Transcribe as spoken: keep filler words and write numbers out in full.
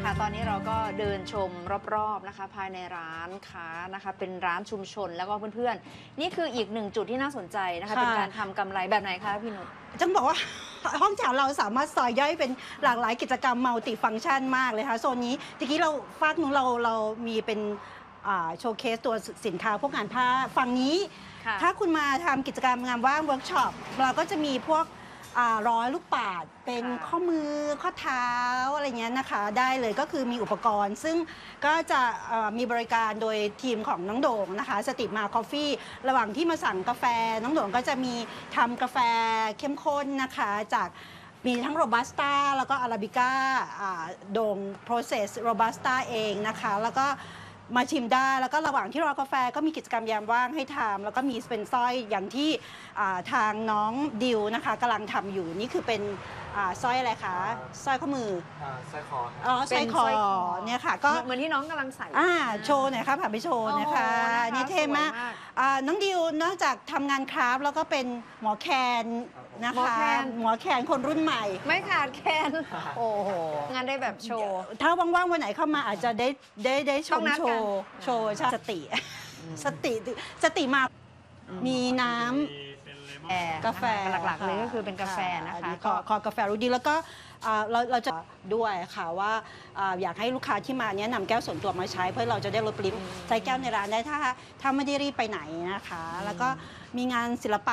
ค่ะตอนนี้เราก็เดินชมรอบๆนะคะภายในร้านค้านะคะเป็นร้านชุมชนแล้วก็เพื่อนๆนี่คืออีกหนึ่งจุดที่น่าสนใจนะคะเป็นการทำกำไรแบบไหนคะพี่นุชจังบอกว่าห้องแถวเราสามารถซอยย่อยเป็นหลากหลายกิจกรรมมัลติฟังก์ชันมากเลยค่ะโซนนี้ตะกี้เราฟากนู้นเราเรามีเป็นโชว์เคสตัวสินค้าพวกงานผ้าฝั่งนี้ถ้าคุณมาทำกิจกรรมงานว่างเวิร์กช็อปเราก็จะมีพวกร้อยลูกปัดเป็นข้อมือข้อเท้าอะไรเงี้ยนะคะได้เลยก็คือมีอุปกรณ์ ซึ่งก็จะมีบริการโดยทีมของน้องโด่งนะคะสติมาคอฟฟี่ระหว่างที่มาสั่งกาแฟน้องโด่งก็จะมีทำกาแฟเข้มข้นนะคะจากมีทั้งโรบัสต้าแล้วก็อาราบิก้าโด่ง process โรบัสต้าเองนะคะแล้วก็มาชิมได้แล้วก็ระหว่างที่รอกาแฟก็มีกิจกรรมยามว่างให้ทำแล้วก็มีเป็นสร้อยอย่างที่ทางน้องดิวนะคะกำลังทำอยู่นี่คือเป็นสร้อยอะไรคะสร้อยข้อมือสร้อยคออ๋อสร้อยคอเนี่ยค่ะก็เหมือนที่น้องกำลังใส่อ่าโชว์หน่อยค่ะผ่านไปโชว์นะคะนี่เท่มากน้องดิวนอกจากทำงานคราฟแล้วก็เป็นหมอแคนนะคะหมอแคนคนรุ่นใหม่ไม่ขาดแคนโอ้โหงานได้แบบโชว์ถ้าว่างๆวันไหนเข้ามาอาจจะได้ได้ได้ชมโชว์โชว์สติสติสติมามีน้ำกาแฟหลักๆเลยก็คือเป็นกาแฟนะคะขอขอกาแฟรู้ดีแล้วก็เราเราจะด้วยค่ะว่าอยากให้ลูกค้าที่มาเนี้ยนำแก้วส่วนตัวมาใช้เพื่อเราจะได้ลดปริมาณใช้แก้วในร้านได้ถ้าถ้าไม่ได้รีบไปไหนนะคะแล้วก็มีงานศิลปะ